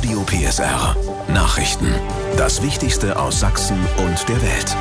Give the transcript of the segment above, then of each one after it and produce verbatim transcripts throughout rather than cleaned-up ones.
Radio P S R. Nachrichten. Das Wichtigste aus Sachsen und der Welt.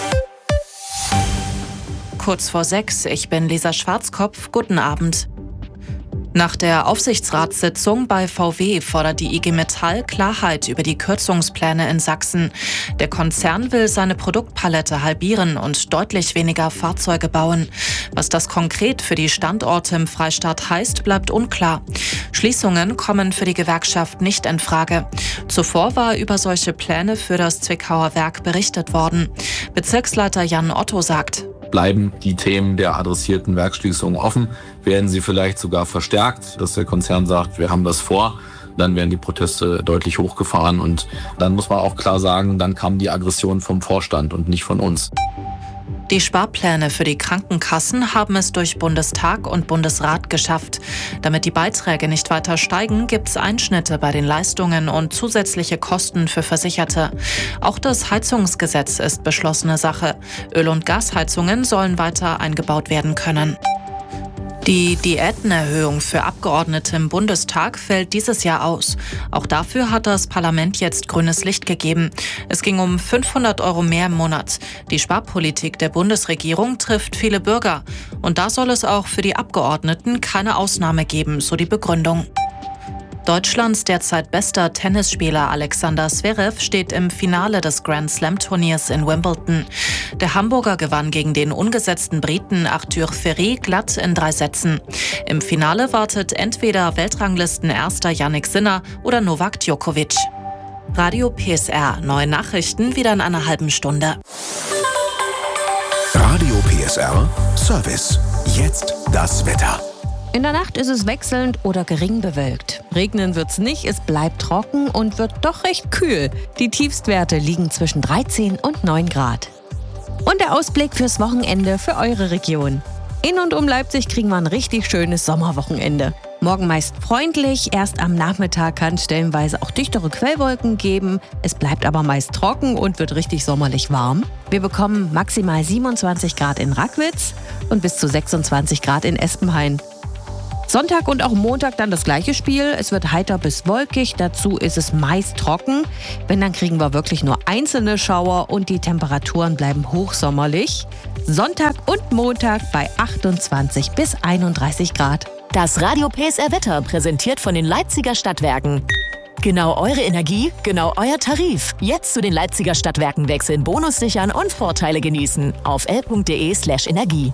Kurz vor sechs, ich bin Lisa Schwarzkopf. Guten Abend. Nach der Aufsichtsratssitzung bei V W fordert die I G Metall Klarheit über die Kürzungspläne in Sachsen. Der Konzern will seine Produktpalette halbieren und deutlich weniger Fahrzeuge bauen. Was das konkret für die Standorte im Freistaat heißt, bleibt unklar. Schließungen kommen für die Gewerkschaft nicht in Frage. Zuvor war über solche Pläne für das Zwickauer Werk berichtet worden. Bezirksleiter Jan Otto sagt: Bleiben die Themen der adressierten Werksschließungen offen, werden sie vielleicht sogar verstärkt, dass der Konzern sagt, wir haben das vor. Dann werden die Proteste deutlich hochgefahren und dann muss man auch klar sagen, dann kam die Aggression vom Vorstand und nicht von uns. Die Sparpläne für die Krankenkassen haben es durch Bundestag und Bundesrat geschafft. Damit die Beiträge nicht weiter steigen, gibt es Einschnitte bei den Leistungen und zusätzliche Kosten für Versicherte. Auch das Heizungsgesetz ist beschlossene Sache. Öl- und Gasheizungen sollen weiter eingebaut werden können. Die Diätenerhöhung für Abgeordnete im Bundestag fällt dieses Jahr aus. Auch dafür hat das Parlament jetzt grünes Licht gegeben. Es ging um fünfhundert Euro mehr im Monat. Die Sparpolitik der Bundesregierung trifft viele Bürger. Und da soll es auch für die Abgeordneten keine Ausnahme geben, so die Begründung. Deutschlands derzeit bester Tennisspieler Alexander Zverev steht im Finale des Grand-Slam-Turniers in Wimbledon. Der Hamburger gewann gegen den ungesetzten Briten Arthur Ferry glatt in drei Sätzen. Im Finale wartet entweder Weltranglistenerster Jannik Sinner oder Novak Djokovic. Radio P S R, neue Nachrichten wieder in einer halben Stunde. Radio P S R Service. Jetzt das Wetter. In der Nacht ist es wechselnd oder gering bewölkt. Regnen wird's nicht, es bleibt trocken und wird doch recht kühl. Die Tiefstwerte liegen zwischen dreizehn und neun Grad. Und der Ausblick fürs Wochenende für eure Region. In und um Leipzig kriegen wir ein richtig schönes Sommerwochenende. Morgen meist freundlich, erst am Nachmittag kann es stellenweise auch dichtere Quellwolken geben. Es bleibt aber meist trocken und wird richtig sommerlich warm. Wir bekommen maximal siebenundzwanzig Grad in Rackwitz und bis zu sechsundzwanzig Grad in Espenhain. Sonntag und auch Montag dann das gleiche Spiel. Es wird heiter bis wolkig, dazu ist es meist trocken. Wenn, dann kriegen wir wirklich nur einzelne Schauer und die Temperaturen bleiben hochsommerlich. Sonntag und Montag bei achtundzwanzig bis einunddreißig Grad. Das Radio P S R Wetter präsentiert von den Leipziger Stadtwerken. Genau eure Energie, genau euer Tarif. Jetzt zu den Leipziger Stadtwerken wechseln, Bonus sichern und Vorteile genießen. Auf l punkt de slash energie.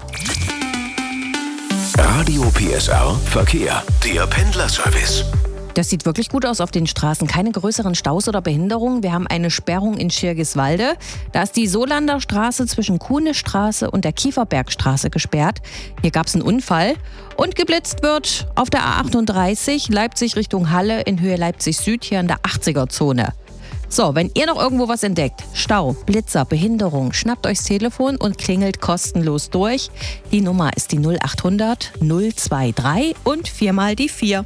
Radio P S R Verkehr. Der Pendlerservice. Das sieht wirklich gut aus auf den Straßen. Keine größeren Staus oder Behinderungen. Wir haben eine Sperrung in Schirgiswalde. Da ist die Solander Straße zwischen Kuhnestraße und der Kieferbergstraße gesperrt. Hier gab es einen Unfall. Und geblitzt wird auf der A achtunddreißig Leipzig Richtung Halle in Höhe Leipzig Süd hier in der achtziger-Zone. So, wenn ihr noch irgendwo was entdeckt, Stau, Blitzer, Behinderung, schnappt euch das Telefon und klingelt kostenlos durch. Die Nummer ist die null achthundert null drei und viermal die vier.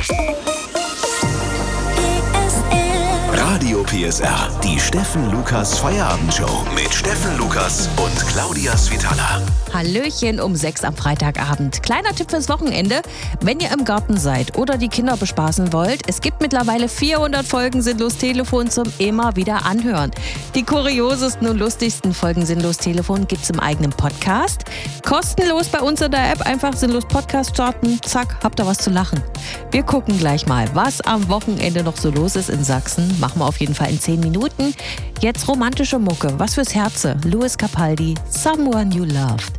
Radio P S R, die Steffen Lukas Feierabendshow mit Steffen Lukas und Claudia Svitala. Hallöchen um sechs am Freitagabend. Kleiner Tipp fürs Wochenende, wenn ihr im Garten seid oder die Kinder bespaßen wollt. Es gibt mittlerweile vierhundert Folgen Sinnlos Telefon zum immer wieder anhören. Die kuriosesten und lustigsten Folgen Sinnlos Telefon gibt's im eigenen Podcast. Kostenlos bei uns in der App, einfach Sinnlos Podcast starten. Zack, habt ihr was zu lachen. Wir gucken gleich mal, was am Wochenende noch so los ist in Sachsen. Machen wir auf jeden Fall in zehn Minuten. Jetzt romantische Mucke, was fürs Herze. Louis Capaldi, Someone You Loved.